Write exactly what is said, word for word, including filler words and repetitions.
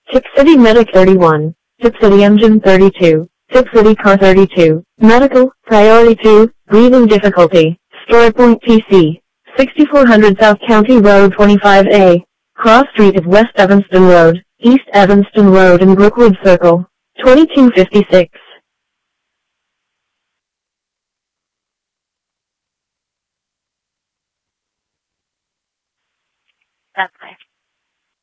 Tip City Medic thirty-one, Tip City Engine thirty-two, Tip City Car thirty-two, Medical, Priority two, Breathing Difficulty, StoryPoint T C, sixty-four hundred South County Road twenty-five A, Cross Street of West Evanston Road, East Evanston Road and Brookwood Circle, twenty-two fifty-six. That's nice.